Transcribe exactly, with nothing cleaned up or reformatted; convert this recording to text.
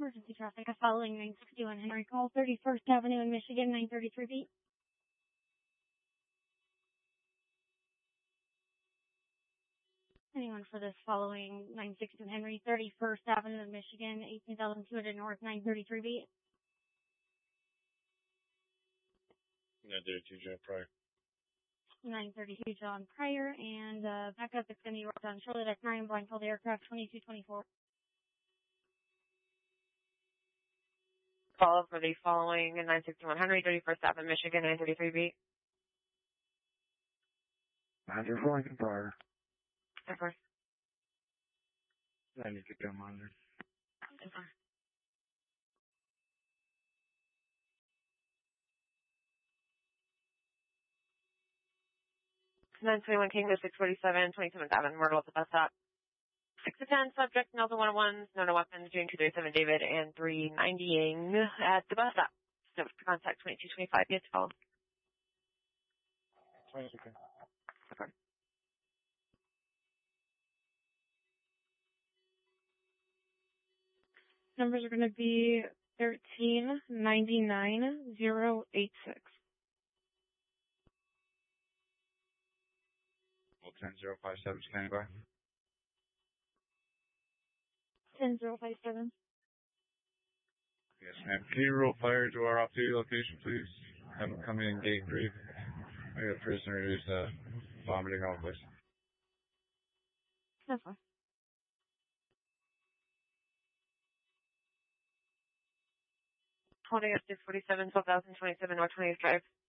Emergency traffic following nine sixty-one Henry Cole, thirty-first Avenue in Michigan, nine thirty-three feet. Anyone for this following nine sixty-one Henry, thirty-first Avenue in Michigan, eighteen thousand two hundred North, nine thirty-three feet. nine thirty-two John Pryor. nine thirty-two John Pryor, and uh, backup is going to be worked on Charlotte X nine, blindfold aircraft twenty-two twenty-four. Follow for the following nine sixty-one Henry, thirty-first Avenue, Michigan, nine thirty-three feet. Roger, flying from Pryor. Of course. I need to come under. Of course. nine twenty-one King to six forty-seven, twenty-seventh Avenue, Myrtle at the bus stop. six to ten, subject, Nelson one oh one, no no weapons, June two thirty-seven, David, and three ninety-ing at the bus stop. So contact twenty-two twenty-five, yes, follow. twenty-two. Okay. Numbers are going to be thirteen ninety-nine zero eight six. Well, ten zero five seven, standing by. ten zero five seven. Yes, ma'am. Can you roll fire to our off-duty location, please? Have them come in gate three. I got a prisoner who's uh, vomiting all the place. That's fine. Holding up six forty-seven, twelve thousand twenty-seven North twentieth Drive.